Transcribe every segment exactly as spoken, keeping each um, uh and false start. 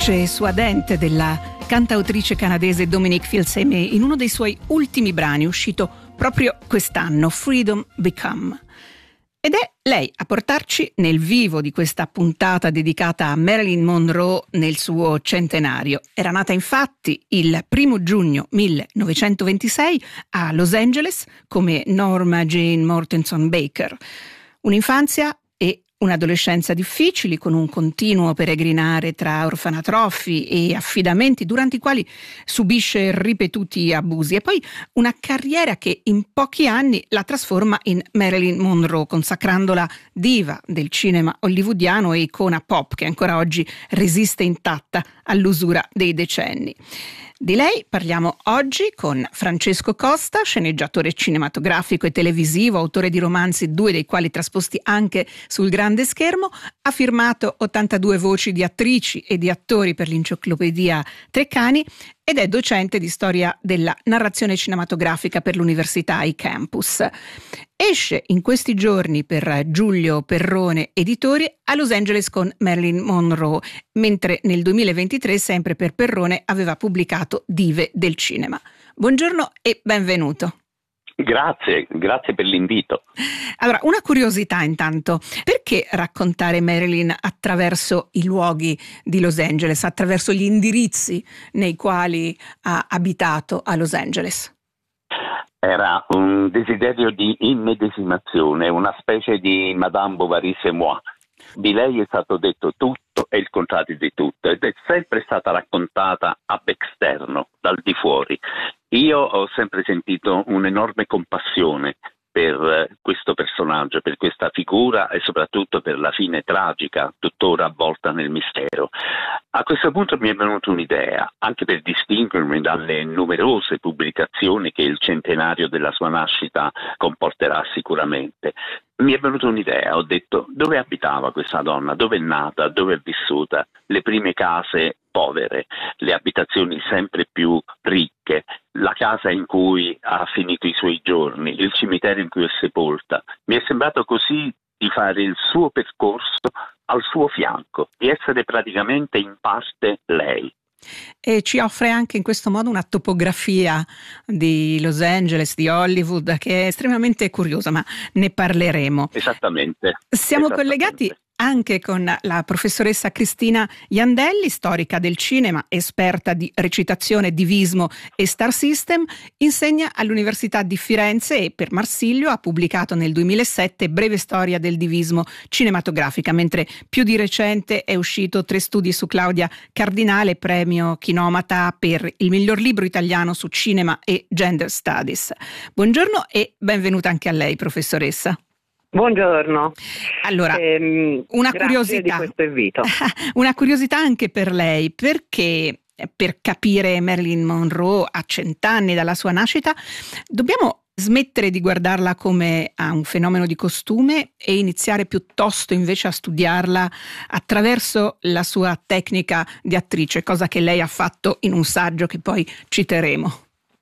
voce suadente della cantautrice canadese Dominique Fils-Aimé in uno dei suoi ultimi brani uscito proprio quest'anno, Freedom Become. Ed è lei a portarci nel vivo di questa puntata dedicata a Marilyn Monroe nel suo centenario. Era nata infatti il primo giugno millenovecentoventisei a Los Angeles come Norma Jean Mortenson Baker. Un'infanzia e un'adolescenza difficili, con un continuo peregrinare tra orfanatrofi e affidamenti durante i quali subisce ripetuti abusi, e poi una carriera che in pochi anni la trasforma in Marilyn Monroe, consacrandola diva del cinema hollywoodiano e icona pop che ancora oggi resiste intatta all'usura dei decenni. Di lei parliamo oggi con Francesco Costa, sceneggiatore cinematografico e televisivo, autore di romanzi, due dei quali trasposti anche sul grande schermo. Ha firmato ottantadue voci di attrici e di attori per l'Enciclopedia Treccani ed è docente di storia della narrazione cinematografica per l'Università iCampus. Esce in questi giorni per Giulio Perrone Editori a Los Angeles con Marilyn Monroe, mentre nel duemilaventitré, sempre per Perrone, aveva pubblicato Dive del cinema. Buongiorno e benvenuto. Grazie, grazie per l'invito. Allora, una curiosità intanto, perché raccontare Marilyn attraverso i luoghi di Los Angeles, attraverso gli indirizzi nei quali ha abitato a Los Angeles? Era un desiderio di immedesimazione, una specie di Madame Bovary c'est moi. Di lei è stato detto tutto e il contrario di tutto, ed è sempre stata raccontata ab externo, dal di fuori. Io ho sempre sentito un'enorme compassione per questo personaggio, per questa figura e soprattutto per la fine tragica, tuttora avvolta nel mistero. A questo punto mi è venuta un'idea, anche per distinguermi dalle numerose pubblicazioni che il centenario della sua nascita comporterà sicuramente. Mi è venuta un'idea, ho detto: dove abitava questa donna, dove è nata, dove è vissuta, le prime case povere, le abitazioni sempre più ricche, la casa in cui ha finito i suoi giorni, il cimitero in cui è sepolta. Mi è sembrato così di fare il suo percorso al suo fianco, di essere praticamente in parte lei. E ci offre anche in questo modo una topografia di Los Angeles, di Hollywood, che è estremamente curiosa, ma ne parleremo. Esattamente. Siamo Esattamente. collegati anche con la professoressa Cristina Iandelli, storica del cinema, esperta di recitazione, divismo e star system, insegna all'Università di Firenze e per Marsilio ha pubblicato nel duemilasette Breve storia del divismo cinematografica, mentre più di recente è uscito Tre studi su Claudia Cardinale, premio Chinomata per il miglior libro italiano su cinema e gender studies. Buongiorno e benvenuta anche a lei, professoressa. Buongiorno. Allora, ehm, una grazie curiosità. di questo invito. Una curiosità anche per lei, perché per capire Marilyn Monroe a cent'anni dalla sua nascita dobbiamo smettere di guardarla come a un fenomeno di costume e iniziare piuttosto invece a studiarla attraverso la sua tecnica di attrice, cosa che lei ha fatto in un saggio che poi citeremo.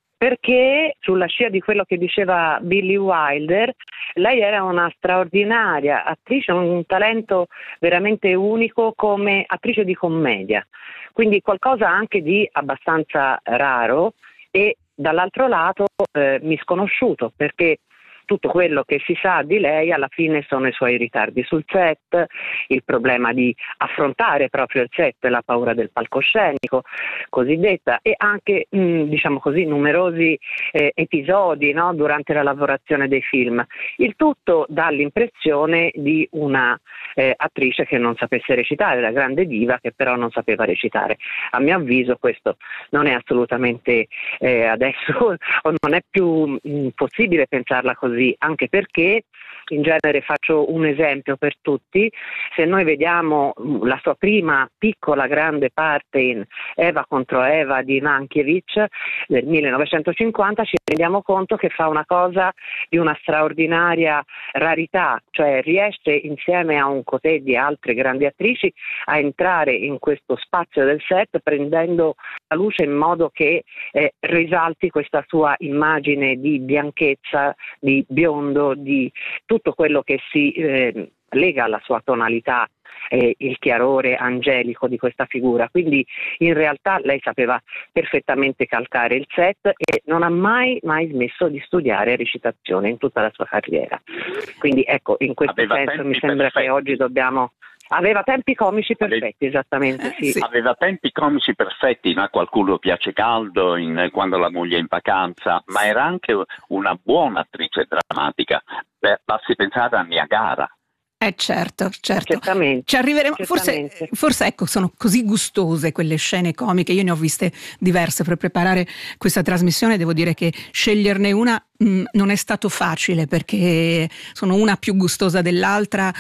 Perché sulla scia di quello che diceva Billy Wilder, lei era una straordinaria attrice, un talento veramente unico come attrice di commedia, quindi qualcosa anche di abbastanza raro e dall'altro lato eh, misconosciuto, perché tutto quello che si sa di lei alla fine sono i suoi ritardi sul set, il problema di affrontare proprio il set, la paura del palcoscenico cosiddetta, e anche mh, diciamo così numerosi eh, episodi, no, durante la lavorazione dei film. Il tutto dà l'impressione di una eh, attrice che non sapesse recitare, la grande diva che però non sapeva recitare. A mio avviso questo non è assolutamente eh, adesso non è più mh, possibile pensarla così, anche perché in genere faccio un esempio per tutti: se noi vediamo la sua prima piccola grande parte in Eva contro Eva di Mankiewicz del millenovecentocinquanta, ci rendiamo conto che fa una cosa di una straordinaria rarità, cioè riesce insieme a un cotè di altre grandi attrici a entrare in questo spazio del set prendendo la luce in modo che eh, risalti questa sua immagine di bianchezza, di biondo, di tutto quello che si eh, lega alla sua tonalità eh, il chiarore angelico di questa figura, quindi in realtà lei sapeva perfettamente calcare il set e non ha mai mai smesso di studiare recitazione in tutta la sua carriera. Quindi ecco, in questo Aveva senso mi sembra perfetti. che oggi dobbiamo... Aveva tempi comici perfetti, esattamente, sì. sì. Aveva tempi comici perfetti, a qualcuno piace caldo in, quando la moglie è in vacanza, ma era anche una buona attrice drammatica. Beh, basti pensare a Niagara. Eh certo, certo. Certamente, Ci arriveremo. certamente. Forse, forse ecco, sono così gustose quelle scene comiche. Io ne ho viste diverse per preparare questa trasmissione. Devo dire che sceglierne una mh, non è stato facile, perché sono una più gustosa dell'altra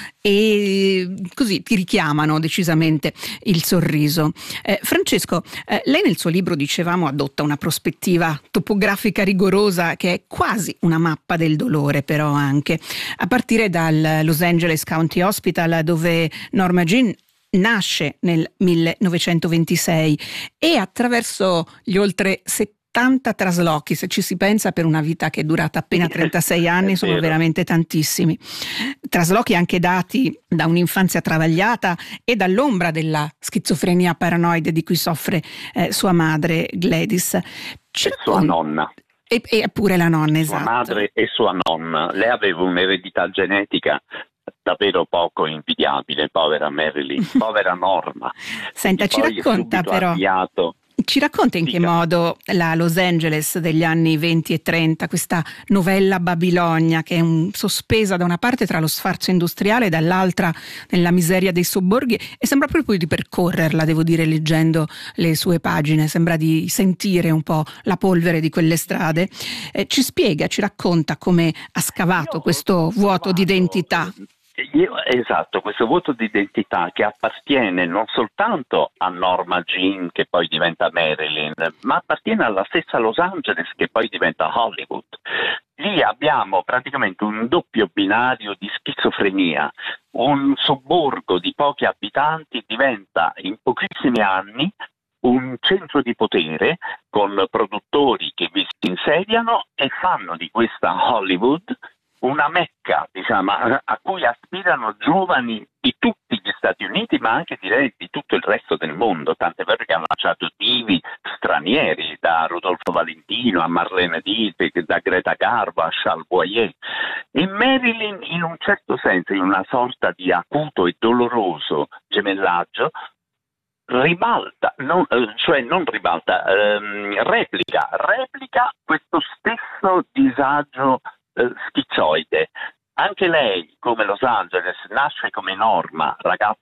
e così ti richiamano decisamente il sorriso. Eh, Francesco, eh, lei nel suo libro, dicevamo, adotta una prospettiva topografica rigorosa che è quasi una mappa del dolore, però anche a partire dal Los Angeles County Hospital, dove Norma Jean nasce nel millenovecentoventisei, e attraverso gli oltre settanta traslochi, se ci si pensa, per una vita che è durata appena trentasei anni, sono veramente tantissimi. Traslochi anche dati da un'infanzia travagliata e dall'ombra della schizofrenia paranoide di cui soffre eh, sua madre Gladys. Ci E sua nonna. E, e pure la nonna, Sua esatto. madre e sua nonna. Lei aveva un'eredità genetica davvero poco invidiabile, povera Marilyn, povera Norma. Senta, ci Poi racconta subito però, avviato. ci racconta in che Dica. modo la Los Angeles degli anni venti e trenta, questa novella Babilonia che è un, sospesa da una parte tra lo sfarzo industriale e dall'altra nella miseria dei sobborghi, e sembra proprio di percorrerla, devo dire, leggendo le sue pagine, sembra di sentire un po' la polvere di quelle strade. Eh, ci spiega, ci racconta come ha scavato Io questo ho vuoto di trovato, identità. Io, esatto, questo vuoto di identità che appartiene non soltanto a Norma Jean, che poi diventa Marilyn, ma appartiene alla stessa Los Angeles, che poi diventa Hollywood. Lì abbiamo praticamente un doppio binario di schizofrenia. Un sobborgo di pochi abitanti diventa in pochissimi anni un centro di potere, con produttori che vi si insediano e fanno di questa Hollywood una mecca, diciamo, a cui aspirano giovani di tutti gli Stati Uniti, ma anche direi di tutto il resto del mondo, tant'è vero che hanno lanciato divi stranieri, da Rodolfo Valentino a Marlene Dietrich, da Greta Garbo a Charles Boyer. E Marilyn, in un certo senso, in una sorta di acuto e doloroso gemellaggio, ribalta, non, cioè non ribalta, ehm, replica, replica questo stesso disagio eh, schizoide. Anche lei, come Los Angeles, nasce come Norma, ragazza